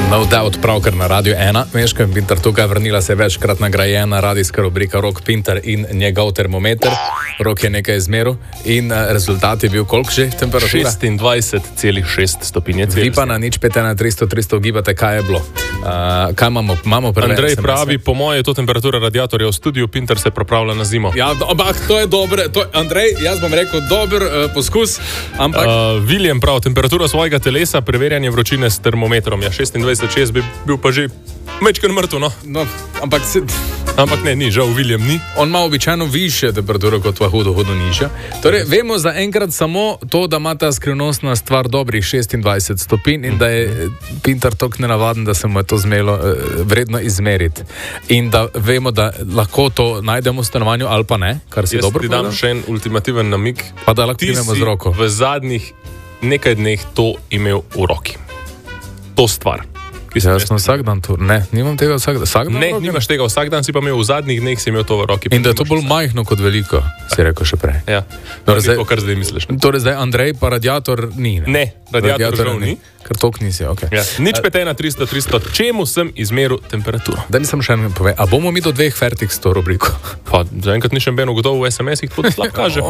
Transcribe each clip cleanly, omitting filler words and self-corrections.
No doubt, pravkar na Radio 1. Meško in Pintar tukaj, vrnila se je večkrat nagrajena radijska rubrika Rok Pintar in njegov termometer. Rok je nekaj izmeril in rezultat je bil koliko že temperatura? 26,6 stopinje Celzija. Vi pa na nič 5 na 300 ugibate, kaj je bilo. Kaj imamo prve? Andrej pravi, po moje je to temperatura radiatorja v studiu, Pintar se pripravlja na zimo. Ja, to je dobro. Andrej, jaz bom rekel, dober poskus, ampak... William pravi, temperatura svojega telesa, preverjanje vročine s termometrom. Ja, 26,6 bi bil pa že mečken mrtev, no. No, Ampak ne, ni, žal William ni. On ima običajno više temperaturo kot pa hudo nižja. Torej, vemo za enkrat samo to, da ima ta skrivnostna stvar dobrih 26 stopinj in da je Pintar toliko nenavaden, da se mu je to zmelo vredno izmeriti. In da vemo, da lahko to najdemo v stanovanju ali pa ne, kar si dobro povedal. Jaz ti dam še en ultimativen namig. Pa da lahko imamo z roko. V zadnjih nekaj dneh to imel v roki. To stvar. Jaz sem vsak dan tu. Ne, nimam tega vsak dan. Ne, nimaš tega vsak dan, si pa imel v zadnjih dneh si imel to v roki. In da je to bolj majhno kot veliko, si rekel še prej. Ja, to kar zdaj misliš. Torej zdaj Andrej pa radiator ni. Ne, radiator žal ni. Ker tok nisi, okej. Ja. Nič 5 na 300, čemu sem izmeril temperaturo? Da nisem še eno povedal, a bomo mi do 2 fertik s to rubriko? Pa zaenkrat nisem beno gotovo v SMS-ih, tudi slab kaže.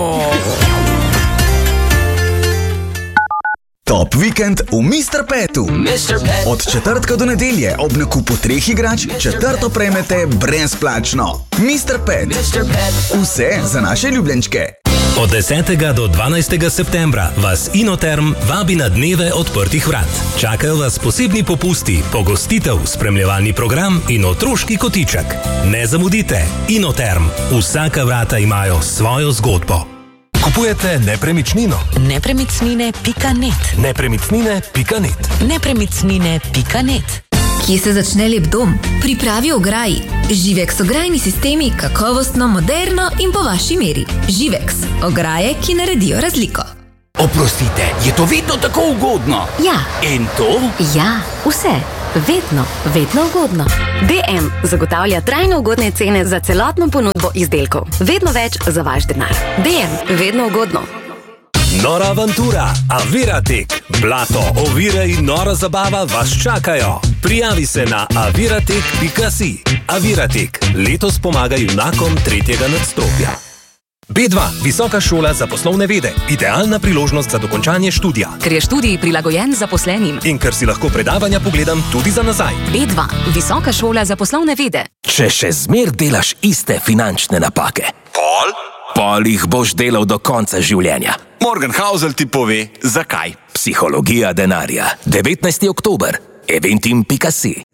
Top vikend v Mr. Petu. Od četrtka do nedelje ob nakupu 3 igrač četrto prejmete brezplačno. Mr. Pet. Vse za naše ljubljenčke. Od 10. do 12. septembra vas Inoterm vabi na dneve odprtih vrat. Čakajo vas posebni popusti, pogostitev, spremljevalni program in otroški kotiček. Ne zamudite. Inoterm. Vsaka vrata imajo svojo zgodbo. Kupujete nepremičnino? Nepremicnine.net. Nepremičnine.net. Nepremicnine.net. Kje se začne lep dom? Pripravi ograji. Živex ograjni sistemi, kakovostno, moderno in po vaši meri. Živex. Ograje, ki naredijo razliko. Oprostite, je to vedno tako ugodno? Ja. In to? Ja, vse. Vedno ugodno. DM zagotavlja trajno ugodne cene za celotno ponudbo izdelkov. Vedno več za vaš denar. DM, vedno ugodno. Nora avantura, Aviratek, blato, ovire in nora zabava vas čakajo. Prijavi se na aviratek.si. Aviratek, letos pomaga junakom 3. nadstropja. B2, Visoka šola za poslovne vede. Idealna priložnost za dokončanje študija. Ker je študij prilagojen zaposlenim. In ker si lahko predavanja pogledam tudi za nazaj. B2, Visoka šola za poslovne vede. Če še zmer delaš iste finančne napake, pol jih boš delal do konca življenja. Morgan Housel ti pove, zakaj. Psihologija denarja. 19. oktober. Eventim.si.